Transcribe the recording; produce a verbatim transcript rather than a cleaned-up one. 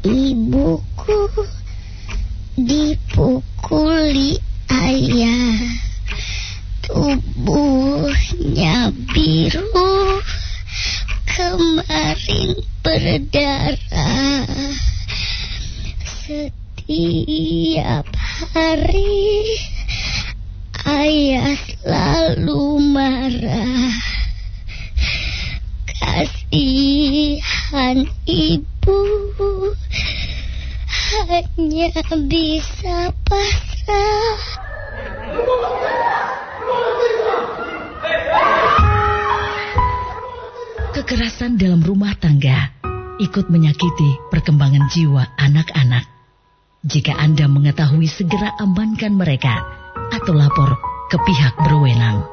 Ibuku dipukuli ayah, tubuhnya biru, kemarin berdarah. Setiap hari ayah selalu marah. Kasihan ibu, hanya bisa pasrah. Kekerasan dalam rumah tangga ikut menyakiti perkembangan jiwa anak-anak. Jika Anda mengetahui, segera amankan mereka atau lapor ke pihak berwenang.